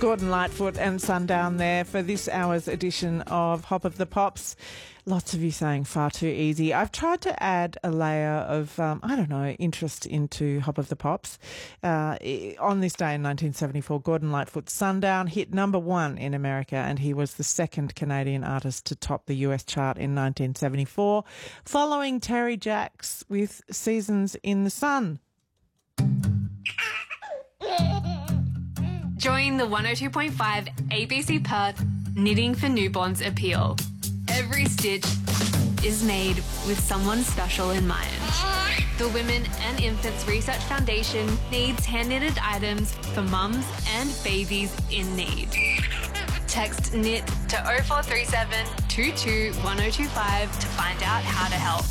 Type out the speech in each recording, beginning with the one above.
Gordon Lightfoot and Sundown there for this hour's edition of Hop of the Pops. Lots of you saying far too easy. I've tried to add a layer of, interest into Hop of the Pops. On this day in 1974, Gordon Lightfoot's Sundown hit number one in America, and he was the second Canadian artist to top the US chart in 1974, following Terry Jacks with Seasons in the Sun. Join the 102.5 ABC Perth Knitting for Newborns appeal. Every stitch is made with someone special in mind. The Women and Infants Research Foundation needs hand-knitted items for mums and babies in need. Text KNIT to 0437 22 1025 to find out how to help.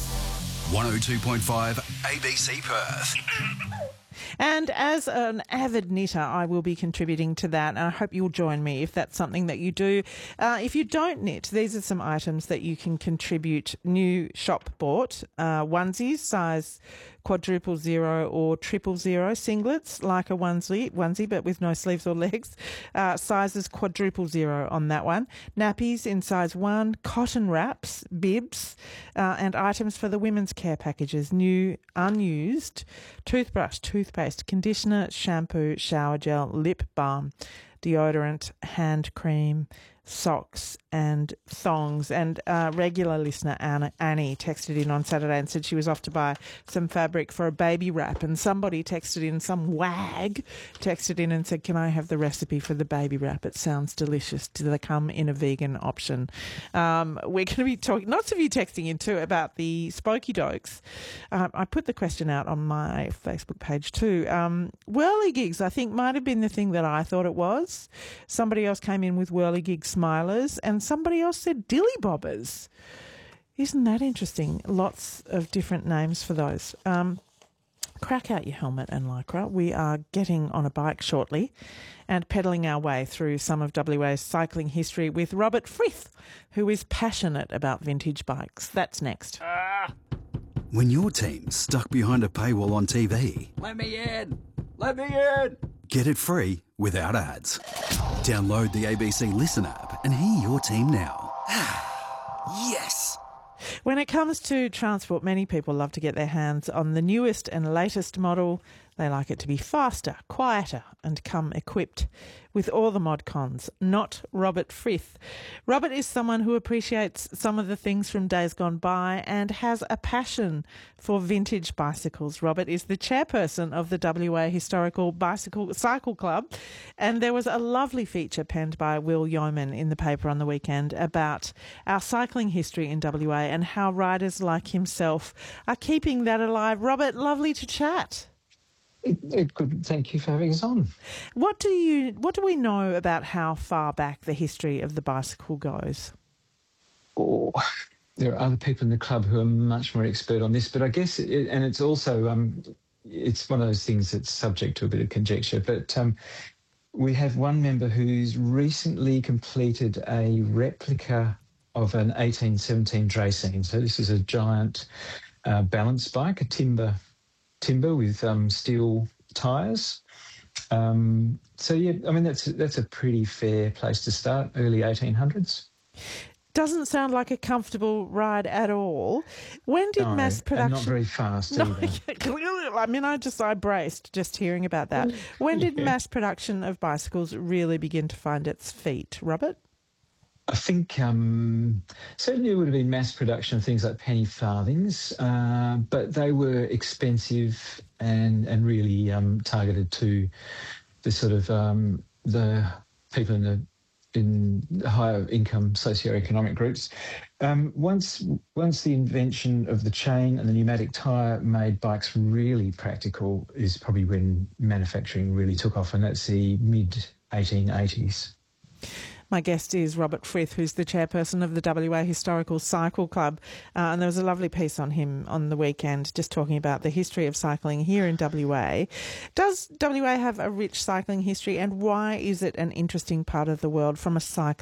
102.5 ABC Perth. And as an avid knitter, I will be contributing to that, and I hope you'll join me if that's something that you do. If you don't knit, these are some items that you can contribute. New shop bought onesies, size quadruple zero or triple zero, singlets like a onesie but with no sleeves or legs, sizes quadruple zero on that one, nappies in size 1, cotton wraps, bibs, and items for the women's care packages, new, unused, toothbrush, toothpaste, conditioner, shampoo, shower gel, lip balm, deodorant, hand cream, socks and thongs. And regular listener Annie texted in on Saturday and said she was off to buy some fabric for a baby wrap, and somebody texted in, some wag texted in and said, can I have the recipe for the baby wrap? It sounds delicious. Do they come in a vegan option? We're going to be talking, lots of you texting in too, about the Spokey Dokes. I put the question out on my Facebook page too. Whirligigs, I think, might have been the thing that I thought it was. Somebody else came in with whirligig smilers, and somebody else said dilly bobbers. Isn't that interesting? Lots of different names for those. Crack out your helmet and lycra. We are getting on a bike shortly and pedalling our way through some of WA's cycling history with Robert Frith, who is passionate about vintage bikes. That's next. When your team's stuck behind a paywall on TV, Let me in! Let me in! get it free without ads. Download the ABC Listen app and hear your team now. Yes! When it comes to transport, many people love to get their hands on the newest and latest model. They like it to be faster, quieter, and come equipped with all the mod cons. Not Robert Frith. Robert is someone who appreciates some of the things from days gone by and has a passion for vintage bicycles. Robert is the chairperson of the WA Historical Cycle Club, and there was a lovely feature penned by Will Yeoman in the paper on the weekend about our cycling history in WA and how riders like himself are keeping that alive. Robert, lovely to chat. It could. Thank you for having us on. What do we know about how far back the history of the bicycle goes? Oh, there are other people in the club who are much more expert on this, but I guess, and it's also it's one of those things that's subject to a bit of conjecture. But we have one member who's recently completed a replica of an 1817 Dracaene. So this is a giant balance bike, a timber with steel tyres. So yeah, I mean that's a pretty fair place to start. Early 1800s. Doesn't sound like a comfortable ride at all. When did mass production? And not very fast either. Clearly, I mean, I braced just hearing about that. When did mass production of bicycles really begin to find its feet, Robert? I think certainly it would have been mass production of things like penny farthings, but they were expensive and really targeted to the sort of the people in the higher income socioeconomic groups. Once the invention of the chain and the pneumatic tyre made bikes really practical is probably when manufacturing really took off, and that's the mid-1880s. My guest is Robert Frith, who's the chairperson of the WA Historical Cycle Club. And there was a lovely piece on him on the weekend just talking about the history of cycling here in WA. Does WA have a rich cycling history, and why is it an interesting part of the world from a cycling